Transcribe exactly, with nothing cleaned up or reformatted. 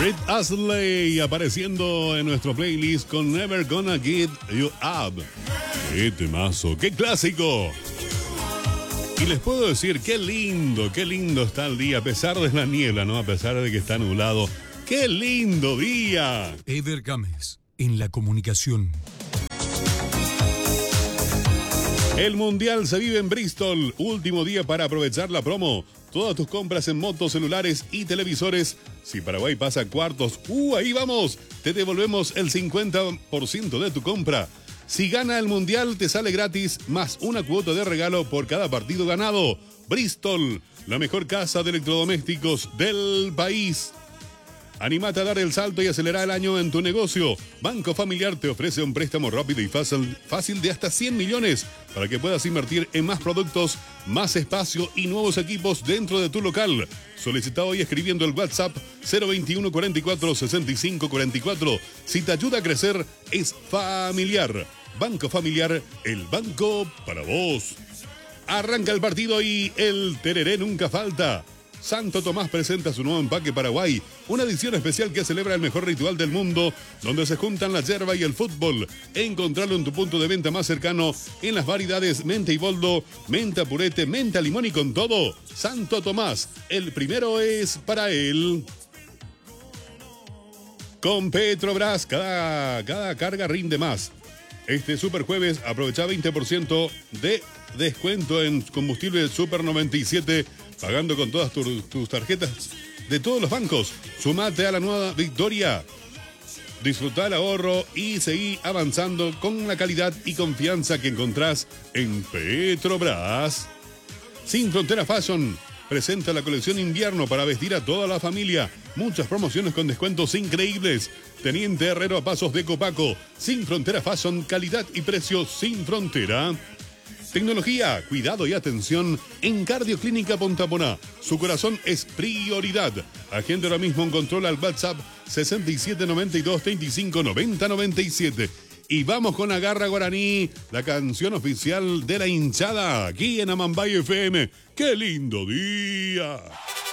Rick Astley apareciendo en nuestro playlist con Never Gonna Get You Up. ¡Qué temazo! ¡Qué clásico! Y les puedo decir, qué lindo, qué lindo está el día, a pesar de la niebla, ¿no? A pesar de que está nublado. ¡Qué lindo día! Eder Gámez, en la comunicación. El Mundial se vive en Bristol. Último día para aprovechar la promo. Todas tus compras en motos, celulares y televisores. Si Paraguay pasa a cuartos, ¡uh, ahí vamos! Te devolvemos el cincuenta por ciento de tu compra. Si gana el Mundial, te sale gratis, más una cuota de regalo por cada partido ganado. Bristol, la mejor casa de electrodomésticos del país. Anímate a dar el salto y acelerar el año en tu negocio. Banco Familiar te ofrece un préstamo rápido y fácil, fácil de hasta cien millones para que puedas invertir en más productos, más espacio y nuevos equipos dentro de tu local. Solicita hoy escribiendo el WhatsApp cero veintiuno cuarenta y cuatro sesenta y cinco cuarenta y cuatro. Si te ayuda a crecer, es familiar. Banco Familiar, el banco para vos. Arranca el partido y el tereré nunca falta. Santo Tomás presenta su nuevo empaque Paraguay, una edición especial que celebra el mejor ritual del mundo, donde se juntan la yerba y el fútbol. Encontralo en tu punto de venta más cercano en las variedades menta y boldo, menta purete, menta limón y con todo. Santo Tomás, el primero es para él. Con Petrobras, cada, cada carga rinde más. Este super jueves aprovecha veinte por ciento de descuento en combustible Super noventa y siete, pagando con todas tus, tus tarjetas de todos los bancos. Sumate a la nueva Victoria. Disfruta el ahorro y seguí avanzando con la calidad y confianza que encontrás en Petrobras. Sin Frontera Fashion presenta la colección invierno para vestir a toda la familia. Muchas promociones con descuentos increíbles. Teniente Herrero a pasos de Copaco. Sin Frontera Fashion, calidad y precio sin frontera. Tecnología, cuidado y atención en Cardioclínica Pontaponá. Su corazón es prioridad. Agenda ahora mismo en control al WhatsApp sesenta y siete noventa y dos treinta y cinco noventa noventa y siete. Y vamos con Agarra Guaraní, la canción oficial de la hinchada aquí en Amambay F M. ¡Qué lindo día!